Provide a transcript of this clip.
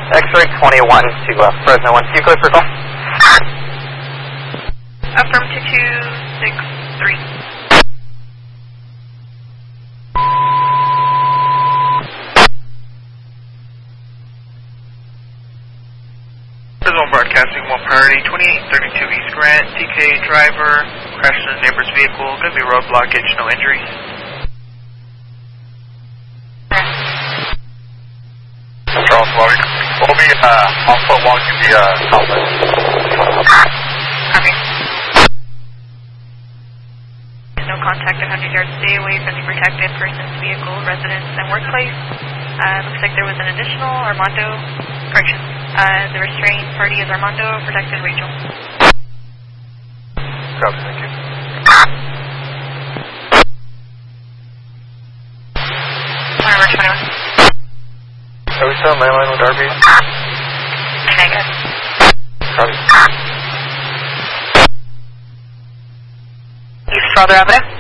X-ray 21 to Fresno 1, you clear for call? Affirm 2263. Fresno Broadcasting 1 priority 2832 East Grant, TK driver, crashed in a neighbor's vehicle, going to be road blockage, no injuries. Charles Lowry, we'll be also walking the outlet. Copy. No contact 100 yards, stay away from the protected person's vehicle, residence, and workplace. Looks like there was an additional Armando, correction. The restrained party is Armando, protected Rachel. Copy, thank you. Number 21. Are we still on mainline with RV? Negative. Copy. East Father Avenue.